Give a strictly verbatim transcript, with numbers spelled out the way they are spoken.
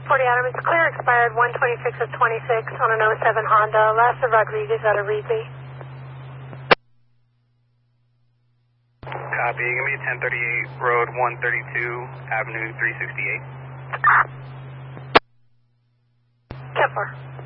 forty Adam, it's clear expired one twenty-six of twenty-six on an oh seven Honda. Last of Rodriguez out of Reedley. Copy, you're going to be ten thirty-eight Road one thirty-two, Avenue three sixty-eight. ten four.